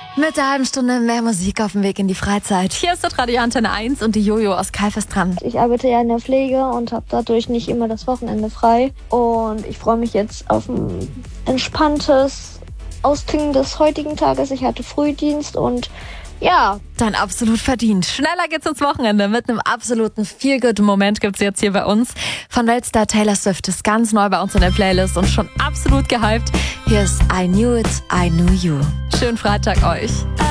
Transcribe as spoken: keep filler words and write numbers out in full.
Mit der halben Stunde mehr Musik auf dem Weg in die Freizeit. Hier ist der Radio Antenne eins und die Jojo aus Kalfest dran. Ich arbeite ja in der Pflege und habe dadurch nicht immer das Wochenende frei. Und ich freue mich jetzt auf ein entspanntes Ausklingen des heutigen Tages. Ich hatte Frühdienst und ja. Dann absolut verdient. Schneller geht's ins Wochenende. Mit einem absoluten Feel-Good-Moment gibt's jetzt hier bei uns. Von Weltstar Taylor Swift ist ganz neu bei uns in der Playlist und schon absolut gehypt. Hier ist I Knew It, I Knew You. Schönen Freitag euch.